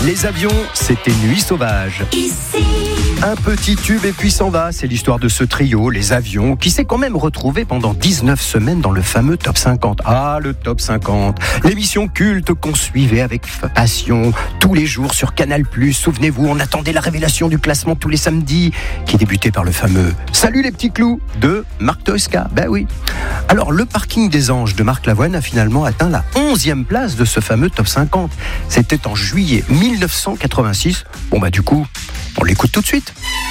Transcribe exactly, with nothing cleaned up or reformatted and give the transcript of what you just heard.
Les avions, c'était Nuit sauvage. Ici. Un petit tube et puis s'en va, c'est l'histoire de ce trio, les avions, qui s'est quand même retrouvé pendant dix-neuf semaines dans le fameux Top cinquante. Ah, le Top cinquante, l'émission culte qu'on suivait avec passion tous les jours sur Canal plus. Souvenez-vous, on attendait la révélation du classement tous les samedis, qui débutait par le fameux « Salut les petits clous » de Marc Toesca. Ben oui. Alors, le parking des Anges de Marc Lavoine a finalement atteint la onzième place de ce fameux Top cinquante. C'était en juillet mille neuf cent quatre-vingt-six. Bon bah du coup, on l'écoute tout de suite.